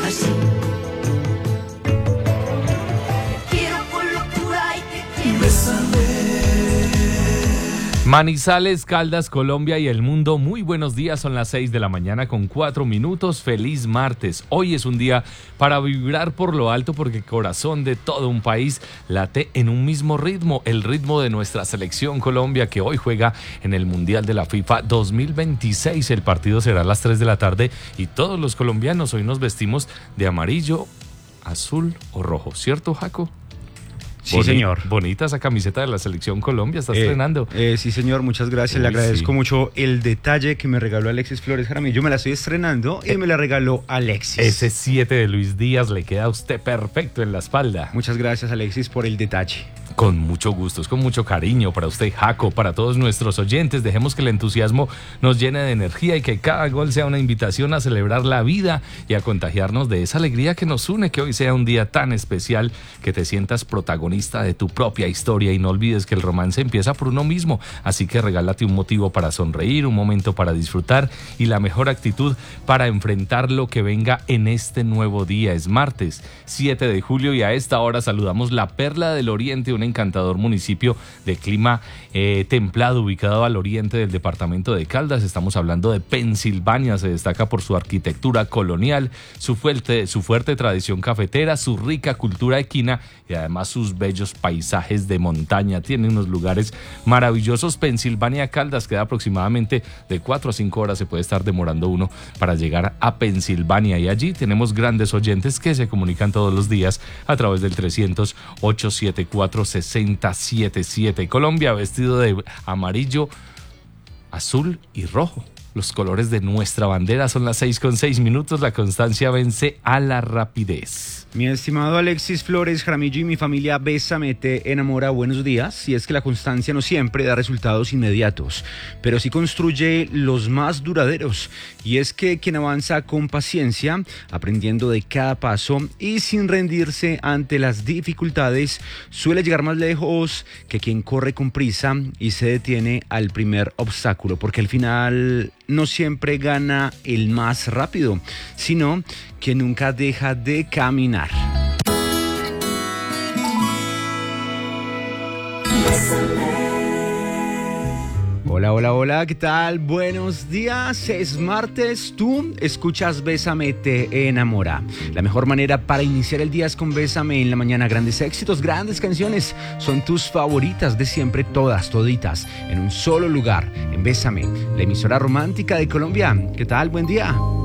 así. Te quiero por locura y te quiero. Bésame. Manizales, Caldas, Colombia y el mundo, muy buenos días, son las 6 de la mañana con 4 minutos, feliz martes. Hoy es un día para vibrar por lo alto porque el corazón de todo un país late en un mismo ritmo, el ritmo de nuestra selección Colombia que hoy juega en el Mundial de la FIFA 2026. El partido será a las 3 de la tarde y todos los colombianos hoy nos vestimos de amarillo, azul o rojo, ¿cierto, Jaco? Sí, señor. Bonita esa camiseta de la Selección Colombia, está estrenando. Sí, señor, muchas gracias. Le agradezco mucho el detalle que me regaló Alexis Flores Jaramillo. Me la estoy estrenando y me la regaló Alexis. Ese 7 de Luis Díaz le queda a usted perfecto en la espalda. Muchas gracias, Alexis, por el detalle. Con mucho gusto, es con mucho cariño para usted, Jaco, para todos nuestros oyentes. Dejemos que el entusiasmo nos llene de energía y que cada gol sea una invitación a celebrar la vida y a contagiarnos de esa alegría que nos une, que hoy sea un día tan especial, que te sientas protagonista de tu propia historia y no olvides que el romance empieza por uno mismo. Así que regálate un motivo para sonreír, un momento para disfrutar y la mejor actitud para enfrentar lo que venga en este nuevo día. Es martes 7 de julio y a esta hora saludamos la Perla del Oriente, un encantador municipio de clima templado ubicado al oriente del departamento de Caldas. Estamos hablando de Pensilvania. Se destaca por su arquitectura colonial, su fuerte tradición cafetera, su rica cultura equina y además sus bellos paisajes de montaña. Tiene unos lugares maravillosos. Pensilvania, Caldas queda aproximadamente de 4 a 5 horas, se puede estar demorando uno para llegar a Pensilvania, y allí tenemos grandes oyentes que se comunican todos los días a través del 300-874-6077. Colombia vestido de amarillo, azul y rojo. Los colores de nuestra bandera. Son las 6:06. La constancia vence a la rapidez. Mi estimado Alexis Flores Jaramillo y mi familia Bésame te enamora, buenos días. Y es que la constancia no siempre da resultados inmediatos, pero sí construye los más duraderos. Y es que quien avanza con paciencia, aprendiendo de cada paso y sin rendirse ante las dificultades, suele llegar más lejos que quien corre con prisa y se detiene al primer obstáculo, porque al final no siempre gana el más rápido, sino que nunca deja de caminar. Hola, hola, hola, ¿qué tal? Buenos días, es martes, tú escuchas Bésame te enamora. La mejor manera para iniciar el día es con Bésame en la mañana. Grandes éxitos, grandes canciones, son tus favoritas de siempre, todas, toditas, en un solo lugar, en Bésame, la emisora romántica de Colombia. ¿Qué tal? Buen día.